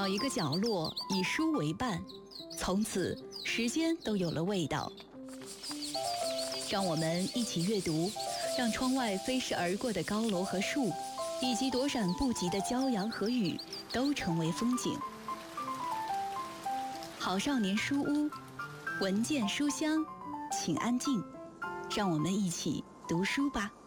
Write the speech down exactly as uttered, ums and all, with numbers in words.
找一个角落，以书为伴，从此时间都有了味道。让我们一起阅读，让窗外飞逝而过的高楼和树，以及躲闪不及的骄阳和雨，都成为风景。好少年书屋，文件书香，请安静，让我们一起读书吧。